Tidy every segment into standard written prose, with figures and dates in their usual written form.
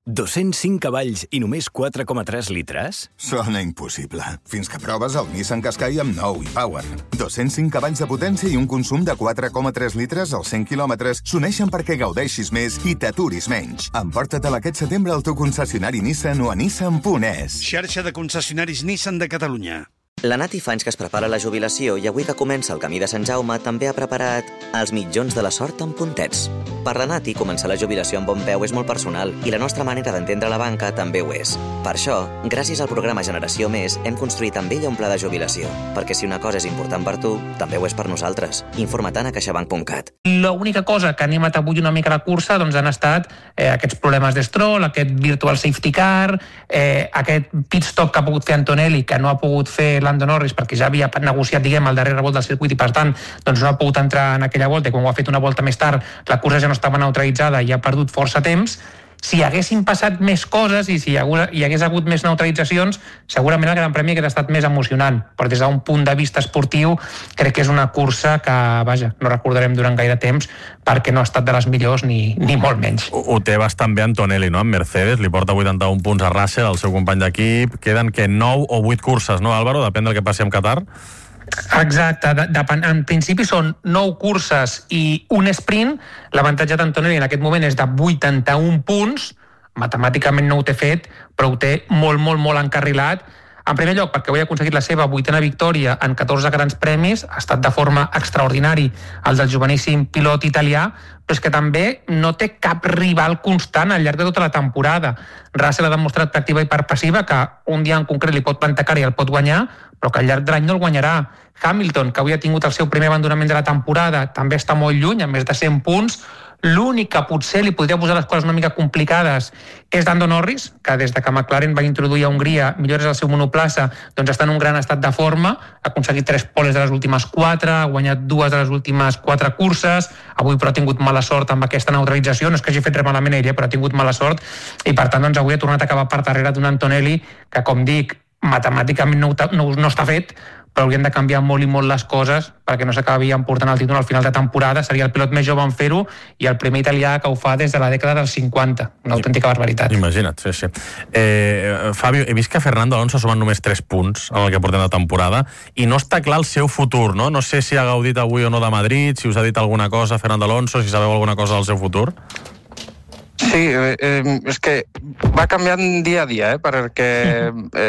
205 cavalls i només 4,3 litres? Sona impossible. Fins que proves el Nissan Qashqai amb nou e-Power. 205 cavalls de potència i un consum de 4,3 litres als 100 quilòmetres s'uneixen perquè gaudeixis més i t'aturis menys. Emporta-te'l aquest setembre al teu concessionari Nissan o a nissan.es. Xarxa de concessionaris Nissan de Catalunya. La Nati fa anys que es prepara la jubilació i avui que comença el camí de Sant Jaume també ha preparat els mitjons de la sort amb puntets. Per la Nati, començar la jubilació amb bon peu és molt personal i la nostra manera d'entendre la banca també ho és. Per això, gràcies al programa Generació Més, hem construït amb ella un pla de jubilació, perquè si una cosa és important per tu, també ho és per nosaltres. Informa-te'n a caixabank.cat. L'única cosa que ha animat avui una mica la cursa doncs han estat aquests problemes d'Stroll, aquest virtual safety car, aquest pit stop que ha pogut fer Antonelli, que no ha pogut fer Lando Norris perquè ja havia negociat, el darrer revolt del circuit i per tant doncs no ha pogut entrar en aquella volta i quan ho ha fet una volta més tard la cursa ja no estava neutralitzada i ha perdut força temps. Si haguessin passat més coses i si hi hagués hagut més neutralitzacions, segurament el Gran Premi hagués estat més emocionant, però des d'un punt de vista esportiu crec que és una cursa que, no recordarem durant gaire temps perquè no ha estat de les millors ni molt menys. Ho té bastant bé Antonelli, no?, amb Mercedes, li porta 81 punts a Russell, el seu company d'equip, queden 9 o 8 curses, no, Álvaro? Depèn del que passi amb Qatar. Exacte, en principi són 9 curses i un sprint. L'avantatge d'Antonelli en aquest moment és de 81 punts, matemàticament no ho té fet, però ho té molt encarrilat. En primer lloc, perquè avui ha aconseguit la seva 8ª victòria en 14 grans premis, ha estat de forma extraordinari el del joveníssim pilot italià, però és que també no té cap rival constant al llarg de tota la temporada. Russell ha demostrat per activa i per passiva que un dia en concret li pot plantar cara i el pot guanyar, però que al llarg de l'any no el guanyarà. Hamilton, que avui ha tingut el seu primer abandonament de la temporada, també està molt lluny, amb més de 100 punts. L'únic que potser li podria posar les coses una mica complicades és Lando Norris, que des de que McLaren va introduir a Hongria millores al seu monoplaça, doncs està en un gran estat de forma, ha aconseguit 3 poles de les últimes 4, ha guanyat 2 de les últimes 4 curses, avui però ha tingut mala sort amb aquesta neutralització, no és que hagi fet res malament ell, però ha tingut mala sort, i per tant doncs, avui ha tornat a acabar per darrere d'un Antonelli que, com dic, matemàticament no està fet, però haurien de canviar molt i molt les coses perquè no s'acabi emportant el títol al final de temporada. Seria el pilot més jove en fer-ho i el primer italià que ho fa des de la dècada dels 50. Una autèntica barbaritat. Imagina't, sí. Fabio, he vist que Fernando Alonso sumen només 3 punts en el que portem de temporada i no està clar el seu futur, no? No sé si ha gaudit avui o no de Madrid, si us ha dit alguna cosa Fernando Alonso, si sabeu alguna cosa del seu futur. Sí, és que va canviant dia a dia, perquè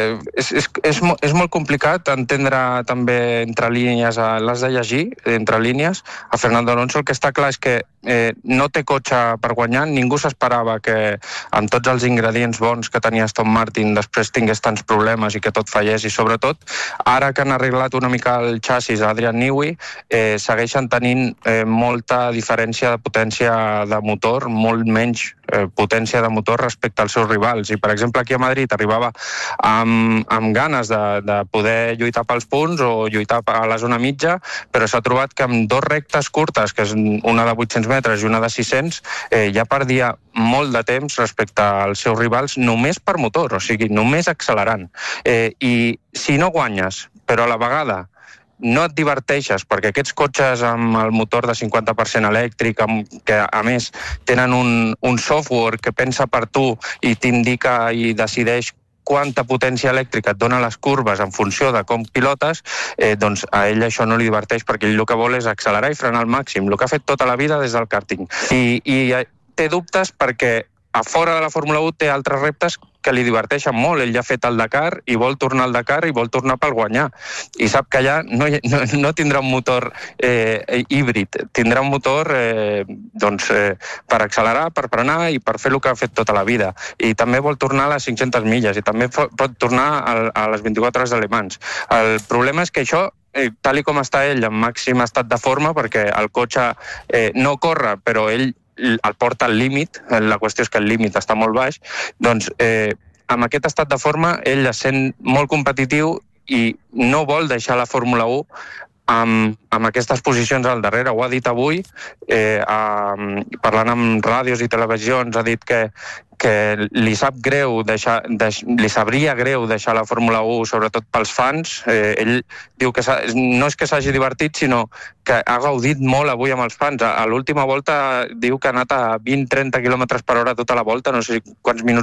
és molt complicat entendre també entre línies, l'has de llegir entre línies. A Fernando Alonso el que està clar és que no té cotxe per guanyar, ningú s'esperava que amb tots els ingredients bons que tenia Aston Martin després tingués tants problemes i que tot fallés, i sobretot ara que han arreglat una mica el xassis a Adrian Newey, segueixen tenint molta diferència de potència de motor, molt menys potència de motor respecte als seus rivals, i per exemple aquí a Madrid arribava amb ganes de poder lluitar pels punts o lluitar a la zona mitja, però s'ha trobat que amb 2 rectes curtes, que és una de 800 metres i una de 600, ja perdia molt de temps respecte als seus rivals només per motor, o sigui, només accelerant. I si no guanyes, però a la vegada no et diverteixes, perquè aquests cotxes amb el motor de 50% elèctric, que a més tenen un software que pensa per tu i t'indica i decideix quanta potència elèctrica et dona les curves en funció de com pilotes, doncs a ell això no li diverteix, perquè ell el que vol és accelerar i frenar al màxim, el que ha fet tota la vida des del karting. I té dubtes perquè a fora de la Fórmula 1 té altres reptes que li diverteixen molt. Ell ja ha fet el Dakar i vol tornar al Dakar i vol tornar per guanyar. I sap que allà no tindrà un motor híbrid, tindrà un motor per accelerar, per frenar i per fer el que ha fet tota la vida. I també vol tornar a les 500 milles i també pot tornar a les 24 hores de Le Mans. El problema és que això, tal com està ell, en màxim estat de forma, perquè el cotxe no corre, però ell el porta al límit, la qüestió és que el límit està molt baix, doncs amb aquest estat de forma ell es sent molt competitiu i no vol deixar la Fórmula 1 amb aquestes posicions al darrere. Ho ha dit avui, parlant amb ràdios i televisions, ha dit que li sap greu li sabria greu deixar la Fórmula 1, sobretot pels fans. Ell diu que no és que s'hagi divertit, sinó que ha gaudit molt avui amb els fans. A l'última volta diu que ha anat a 20-30 km per hora tota la volta, no sé quants minuts